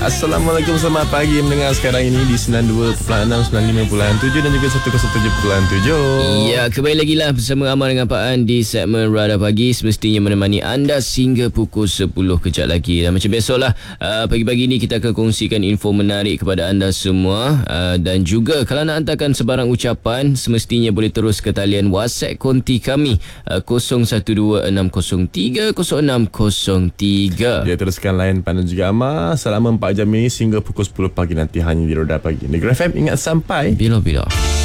Assalamualaikum, selamat pagi. Mendengar sekarang ini di 92.6, 95.7 dan juga 107.7. Ya, kembali lagi lah bersama Amal dengan Pak An di segmen Radar Pagi, semestinya menemani anda sehingga pukul 10 kejap lagi. Dan macam biasalah, pagi-pagi ni kita akan kongsikan info menarik kepada anda semua, dan juga kalau nak hantarkan sebarang ucapan, semestinya boleh terus ke talian WhatsApp konti kami 0112-603-0603. Dia teruskan lain Pan dan juga Amar selama 4 jam ini sehingga pukul 10 pagi nanti hanya di Radar Pagi Negeri FM. Ingat sampai bila-bila.